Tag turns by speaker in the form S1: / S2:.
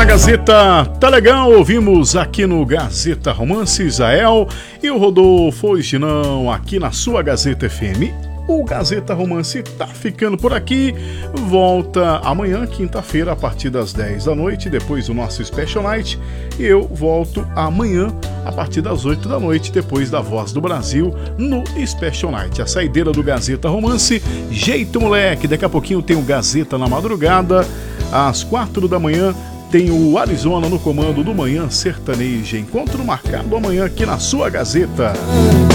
S1: na Gazeta Tá Legal, ouvimos aqui no Gazeta Romance Israel e o Rodolfo Ginão aqui na sua Gazeta FM. O Gazeta Romance tá ficando por aqui, volta amanhã, quinta-feira, a partir das 10 da noite, depois do nosso Special Night, e eu volto amanhã, a partir das 8 da noite, depois da Voz do Brasil, no Special Night. A saideira do Gazeta Romance, jeito moleque, daqui a pouquinho tem o Gazeta na madrugada, às 4 da manhã, tem o Arizona no comando do Manhã Sertaneja. Encontro marcado amanhã aqui na sua Gazeta.